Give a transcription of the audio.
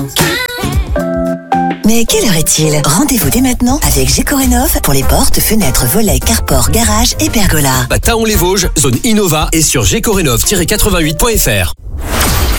Mais quelle heure est-il? Rendez-vous dès maintenant avec Gécorénov pour les portes, fenêtres, volets, carport, garage et pergola. Taon-les-Vosges, zone Innova et sur gécorénov-88.fr.